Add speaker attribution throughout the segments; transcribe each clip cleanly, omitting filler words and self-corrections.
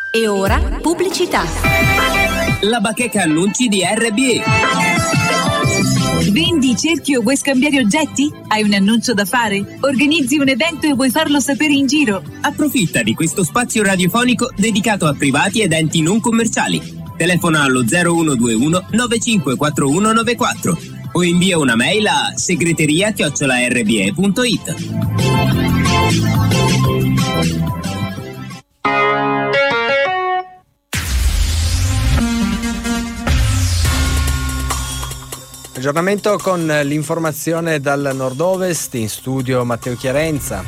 Speaker 1: E ora pubblicità.
Speaker 2: La bacheca annunci di RBE.
Speaker 3: Vendi, cerchi o vuoi scambiare oggetti? Hai un annuncio da fare? Organizzi un evento e vuoi farlo sapere in giro?
Speaker 2: Approfitta di questo spazio radiofonico dedicato a privati ed enti non commerciali. Telefona allo 0121 954194 o invia una mail a segreteria@rbe.it.
Speaker 4: Aggiornamento con l'informazione dal nord-ovest, in studio Matteo Chiarenza.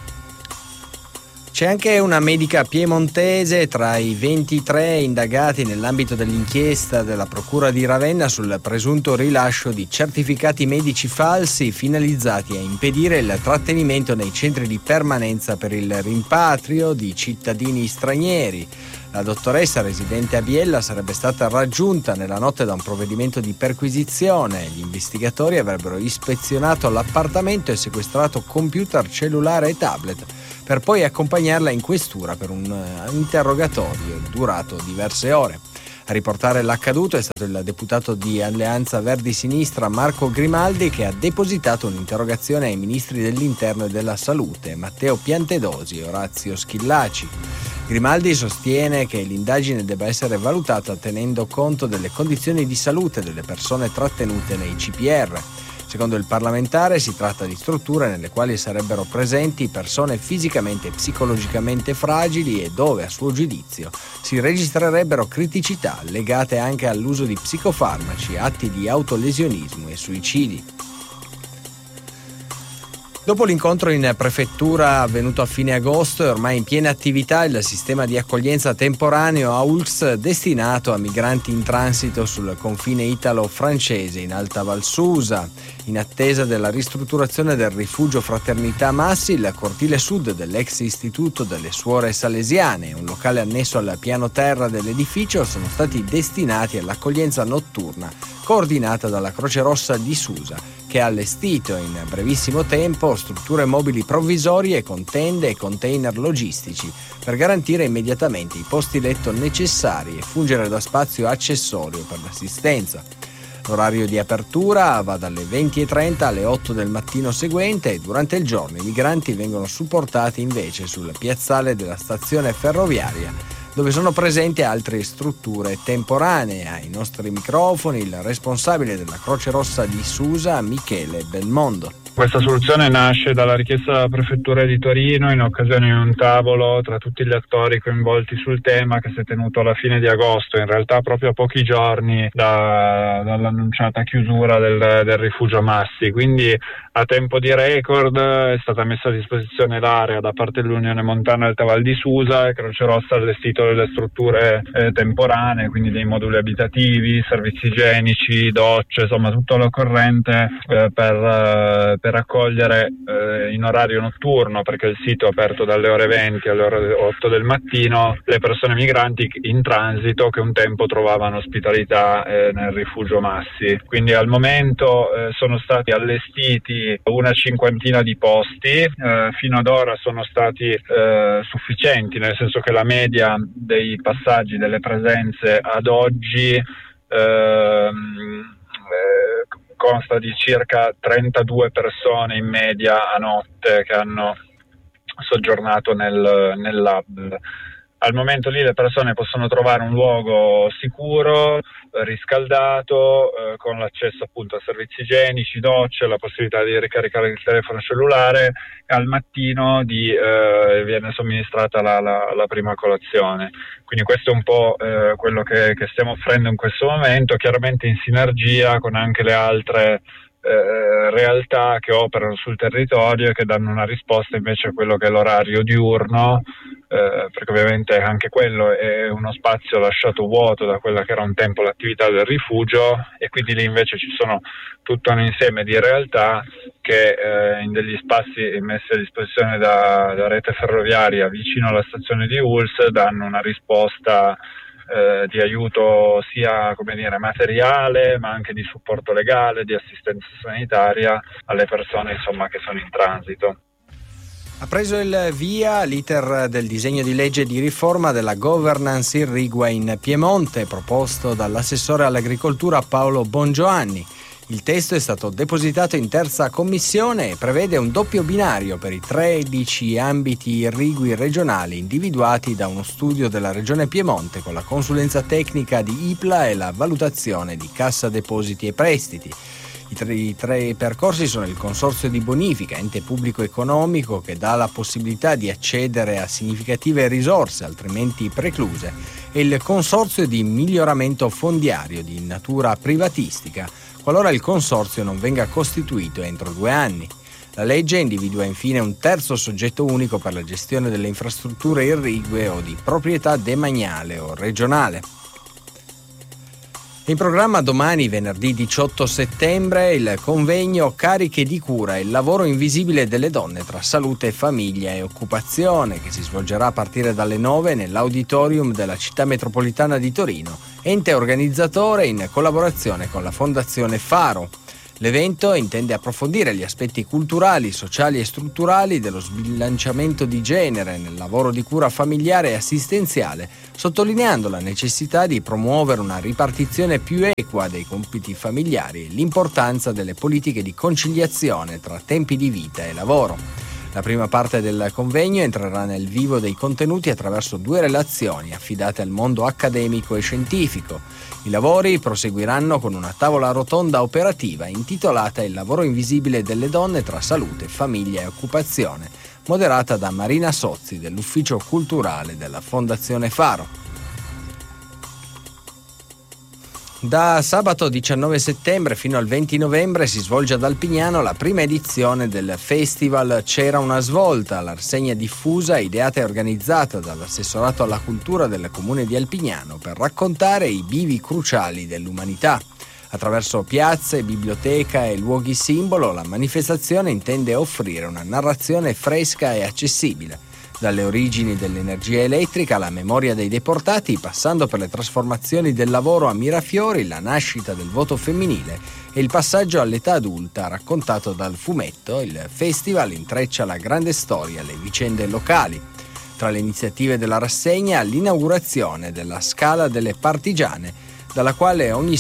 Speaker 4: C'è anche una medica piemontese tra i 23 indagati nell'ambito dell'inchiesta della Procura di Ravenna sul presunto rilascio di certificati medici falsi finalizzati a impedire il trattenimento nei centri di permanenza per il rimpatrio di cittadini stranieri. La dottoressa, residente a Biella, sarebbe stata raggiunta nella notte da un provvedimento di perquisizione. Gli investigatori avrebbero ispezionato l'appartamento e sequestrato computer, cellulare e tablet, per poi accompagnarla in questura per un interrogatorio durato diverse ore. A riportare l'accaduto è stato il deputato di Alleanza Verdi Sinistra Marco Grimaldi, che ha depositato un'interrogazione ai ministri dell'Interno e della Salute Matteo Piantedosi e Orazio Schillaci. Grimaldi sostiene che l'indagine debba essere valutata tenendo conto delle condizioni di salute delle persone trattenute nei CPR. Secondo il parlamentare si tratta di strutture nelle quali sarebbero presenti persone fisicamente e psicologicamente fragili e dove, a suo giudizio, si registrerebbero criticità legate anche all'uso di psicofarmaci, atti di autolesionismo e suicidi. Dopo l'incontro in prefettura avvenuto a fine agosto, è ormai in piena attività il sistema di accoglienza temporaneo AULX destinato a migranti in transito sul confine italo-francese in Alta Val Susa. In attesa della ristrutturazione del rifugio Fraternità Massi, il cortile sud dell'ex istituto delle Suore Salesiane e un locale annesso al piano terra dell'edificio sono stati destinati all'accoglienza notturna, coordinata dalla Croce Rossa di Susa, che ha allestito in brevissimo tempo strutture mobili provvisorie con tende e container logistici per garantire immediatamente i posti letto necessari e fungere da spazio accessorio per l'assistenza. L'orario di apertura va dalle 20:30 alle 8 del mattino seguente e durante il giorno i migranti vengono supportati invece sul piazzale della stazione ferroviaria, dove sono presenti altre strutture temporanee. Ai nostri microfoni il responsabile della Croce Rossa di Susa, Michele Belmondo.
Speaker 5: Questa soluzione nasce dalla richiesta della Prefettura di Torino in occasione di un tavolo tra tutti gli attori coinvolti sul tema che si è tenuto alla fine di agosto, in realtà proprio a pochi giorni dall'annunciata chiusura del rifugio Massi. Quindi a tempo di record è stata messa a disposizione l'area da parte dell'Unione Montana Alta Val di Susa e Croce Rossa ha allestito delle strutture temporanee, quindi dei moduli abitativi, servizi igienici, docce, insomma tutto l'occorrente per accogliere in orario notturno, perché il sito è aperto dalle ore 20 alle ore 8 del mattino, le persone migranti in transito che un tempo trovavano ospitalità nel rifugio Massi. Quindi al momento sono stati allestiti una cinquantina di posti, fino ad ora sono stati sufficienti, nel senso che la media dei passaggi, delle presenze ad oggi consta di circa 32 persone in media a notte che hanno soggiornato nel lab. Al momento lì le persone possono trovare un luogo sicuro, riscaldato, con l'accesso appunto a servizi igienici, docce, la possibilità di ricaricare il telefono cellulare e al mattino viene somministrata la prima colazione. Quindi questo è un po' quello che stiamo offrendo in questo momento, chiaramente in sinergia con anche le altre realtà che operano sul territorio e che danno una risposta invece a quello che è l'orario diurno, perché ovviamente anche quello è uno spazio lasciato vuoto da quella che era un tempo l'attività del rifugio, e quindi lì invece ci sono tutto un insieme di realtà che in degli spazi messi a disposizione da rete ferroviaria vicino alla stazione di ULS danno una risposta di aiuto sia materiale, ma anche di supporto legale, di assistenza sanitaria alle persone insomma che sono in transito.
Speaker 4: Ha preso il via l'iter del disegno di legge di riforma della governance irrigua in Piemonte, proposto dall'assessore all'agricoltura Paolo Bongiovanni. Il testo è stato depositato in terza commissione e prevede un doppio binario per i 13 ambiti irrigui regionali individuati da uno studio della Regione Piemonte con la consulenza tecnica di IPLA e la valutazione di Cassa Depositi e Prestiti. I tre percorsi sono il Consorzio di Bonifica, ente pubblico economico che dà la possibilità di accedere a significative risorse altrimenti precluse, e il Consorzio di Miglioramento Fondiario di natura privatistica, qualora il consorzio non venga costituito entro 2 anni. La legge individua infine un terzo soggetto unico per la gestione delle infrastrutture irrigue o di proprietà demaniale o regionale. In programma domani, venerdì 18 settembre, il convegno Cariche di cura e il lavoro invisibile delle donne tra salute, famiglia e occupazione, che si svolgerà a partire dalle 9 nell'auditorium della Città Metropolitana di Torino, ente organizzatore in collaborazione con la Fondazione Faro. L'evento intende approfondire gli aspetti culturali, sociali e strutturali dello sbilanciamento di genere nel lavoro di cura familiare e assistenziale, sottolineando la necessità di promuovere una ripartizione più equa dei compiti familiari e l'importanza delle politiche di conciliazione tra tempi di vita e lavoro. La prima parte del convegno entrerà nel vivo dei contenuti attraverso 2 relazioni affidate al mondo accademico e scientifico. I lavori proseguiranno con una tavola rotonda operativa intitolata Il lavoro invisibile delle donne tra salute, famiglia e occupazione, moderata da Marina Sozzi dell'Ufficio Culturale della Fondazione Faro. Da sabato 19 settembre fino al 20 novembre si svolge ad Alpignano la prima edizione del festival C'era una svolta, la rassegna diffusa, ideata e organizzata dall'assessorato alla cultura del comune di Alpignano per raccontare i bivi cruciali dell'umanità. Attraverso piazze, biblioteca e luoghi simbolo, la manifestazione intende offrire una narrazione fresca e accessibile. Dalle origini dell'energia elettrica alla memoria dei deportati, passando per le trasformazioni del lavoro a Mirafiori, la nascita del voto femminile e il passaggio all'età adulta raccontato dal fumetto, il festival intreccia la grande storia e le vicende locali. Tra le iniziative della rassegna, l'inaugurazione della Scala delle Partigiane, della quale ogni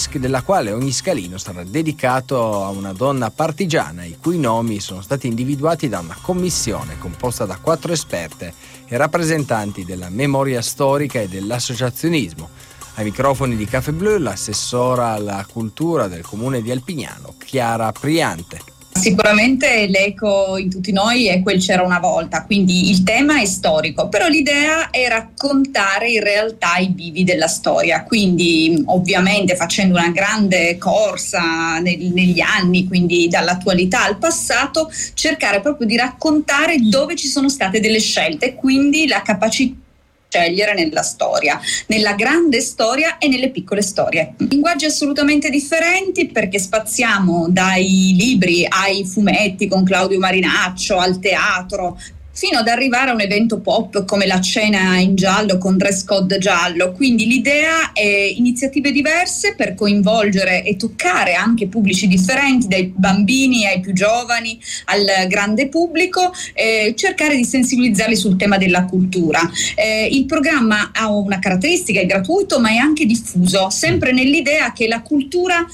Speaker 4: scalino sarà dedicato a una donna partigiana, i cui nomi sono stati individuati da una commissione composta da 4 esperte e rappresentanti della memoria storica e dell'associazionismo. Ai microfoni di Caffè Blu l'assessora alla cultura del comune di Alpignano, Chiara Priante.
Speaker 1: Sicuramente l'eco in tutti noi è quel c'era una volta, quindi il tema è storico, però l'idea è raccontare in realtà i bivi della storia, quindi ovviamente facendo una grande corsa negli anni, quindi dall'attualità al passato, cercare proprio di raccontare dove ci sono state delle scelte, quindi la capacità scegliere nella storia, nella grande storia e nelle piccole storie. Linguaggi assolutamente differenti, perché spaziamo dai libri ai fumetti con Claudio Marinaccio, al teatro, fino ad arrivare a un evento pop come la cena in giallo con dress code giallo. Quindi l'idea è iniziative diverse per coinvolgere e toccare anche pubblici differenti, dai bambini ai più giovani al grande pubblico, cercare di sensibilizzarli sul tema della cultura. Il programma ha una caratteristica, è gratuito ma è anche diffuso, sempre nell'idea che la cultura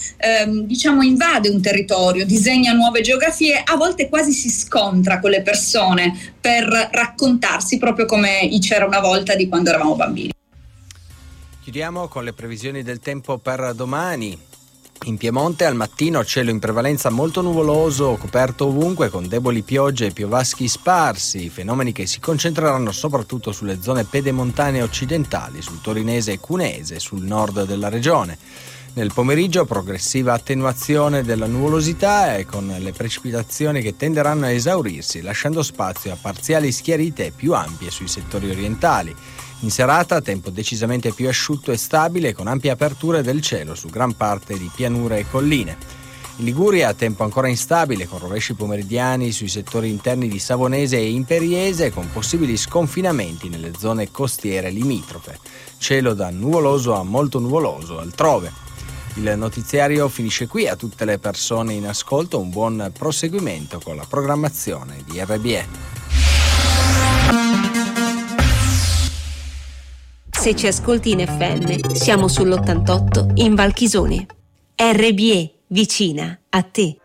Speaker 1: invade un territorio, disegna nuove geografie, a volte quasi si scontra con le persone per raccontarsi, proprio come c'era una volta di quando eravamo bambini.
Speaker 4: Chiudiamo con le previsioni del tempo per domani. In Piemonte al mattino cielo in prevalenza molto nuvoloso, coperto ovunque con deboli piogge e piovaschi sparsi, fenomeni che si concentreranno soprattutto sulle zone pedemontane occidentali, sul torinese e cuneese, sul nord della regione. Nel pomeriggio progressiva attenuazione della nuvolosità e con le precipitazioni che tenderanno a esaurirsi, lasciando spazio a parziali schiarite più ampie sui settori orientali. In serata tempo decisamente più asciutto e stabile, con ampie aperture del cielo su gran parte di pianure e colline. In Liguria tempo ancora instabile, con rovesci pomeridiani sui settori interni di Savonese e Imperiese, con possibili sconfinamenti nelle zone costiere limitrofe. Cielo da nuvoloso a molto nuvoloso altrove. Il notiziario finisce qui. A tutte le persone in ascolto un buon proseguimento con la programmazione di RBE.
Speaker 6: Se ci ascolti in FM, siamo sull'88 in Valchisone. RBE, vicina a te.